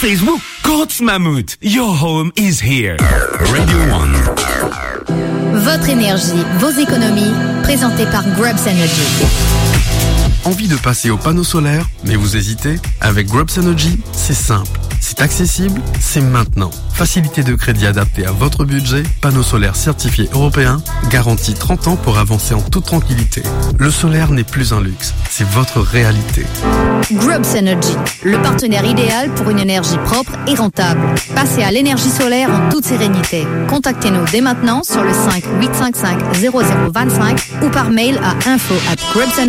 Facebook, Kotzmammut, your home is here. Radio 1. Votre énergie, vos économies, présentées par Grubbs Energy. Envie de passer au panneau solaire, mais vous hésitez? Avec Grubbs Energy, c'est simple. C'est accessible, c'est maintenant. Facilité de crédit adaptée à votre budget, panneau solaire certifié européen, garantie 30 ans pour avancer en toute tranquillité. Le solaire n'est plus un luxe, c'est votre réalité. Grubbs Energy, le partenaire idéal pour une énergie propre et rentable. Passez à l'énergie solaire en toute sérénité. Contactez-nous dès maintenant sur le 5 855 0025 ou par mail à info@grubbsenergy.com.